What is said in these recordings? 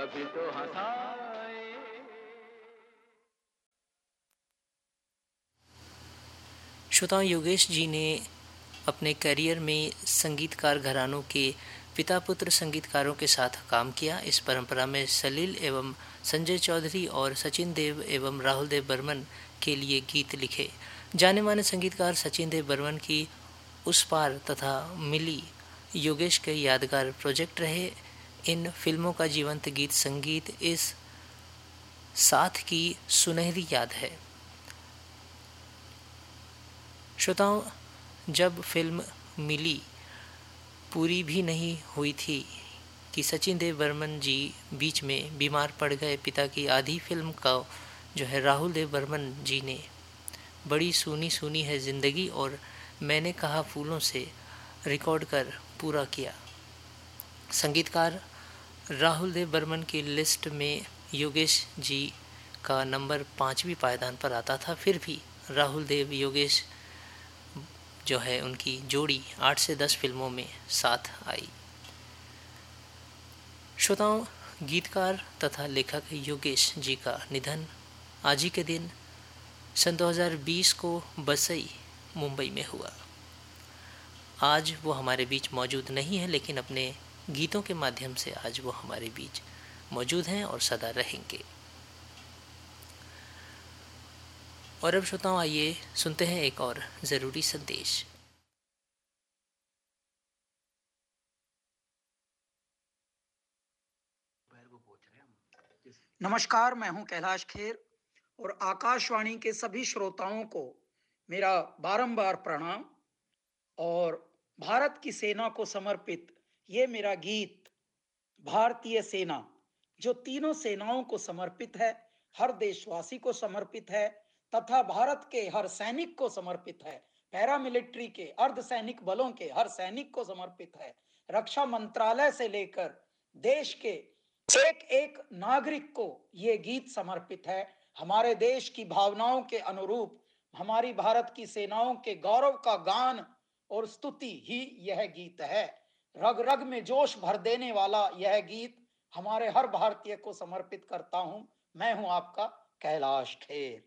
कभी तो हंसाए। श्रोताओं, योगेश जी ने अपने करियर में संगीतकार घरानों के पिता पुत्र संगीतकारों के साथ काम किया। इस परंपरा में सलील एवं संजय चौधरी और सचिन देव एवं राहुल देव बर्मन के लिए गीत लिखे। जाने माने संगीतकार सचिन देव बर्मन की उस पार तथा मिली योगेश के यादगार प्रोजेक्ट रहे। इन फिल्मों का जीवंत गीत संगीत इस साथ की सुनहरी याद है। श्रोताओं, जब फिल्म मिली पूरी भी नहीं हुई थी कि सचिन देव बर्मन जी बीच में बीमार पड़ गए। पिता की आधी फिल्म का जो है राहुल देव बर्मन जी ने बड़ी सुनी सुनी है ज़िंदगी और मैंने कहा फूलों से रिकॉर्ड कर पूरा किया। संगीतकार राहुल देव बर्मन की लिस्ट में योगेश जी का नंबर 5वीं पायदान पर आता था। फिर भी राहुल देव योगेश जो है उनकी जोड़ी 8 से 10 फिल्मों में साथ आई। श्रोताओं, गीतकार तथा लेखक योगेश जी का निधन आज ही के दिन सन 2020 को बसई मुंबई में हुआ। आज वो हमारे बीच मौजूद नहीं है, लेकिन अपने गीतों के माध्यम से आज वो हमारे बीच मौजूद हैं और सदा रहेंगे। और अब श्रोताओं, आइए सुनते हैं एक और ज़रूरी संदेश। नमस्कार, मैं हूं कैलाश खेर और आकाशवाणी के सभी श्रोताओं को मेरा बारंबार प्रणाम। और भारत की सेना को समर्पित ये मेरा गीत भारतीय सेना, जो तीनों सेनाओं को समर्पित है, हर देशवासी को समर्पित है तथा भारत के हर सैनिक को समर्पित है, पैरामिलिट्री के अर्धसैनिक बलों के हर सैनिक को समर्पित है, रक्षा मंत्रालय से लेकर देश के एक एक नागरिक को ये गीत समर्पित है। हमारे देश की भावनाओं के अनुरूप हमारी भारत की सेनाओं के गौरव का गान और स्तुति ही यह गीत है। रग रग में जोश भर देने वाला यह गीत हमारे हर भारतीय को समर्पित करता हूं। मैं हूं आपका कैलाश खेर।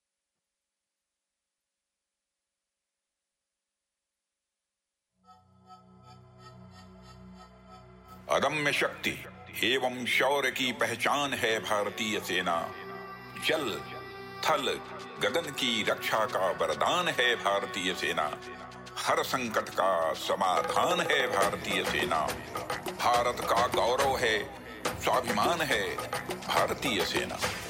अदम्य शक्ति एवं शौर्य की पहचान है भारतीय सेना। जल थल गगन की रक्षा का वरदान है भारतीय सेना। हर संकट का समाधान है भारतीय सेना। भारत का गौरव है, स्वाभिमान है भारतीय सेना।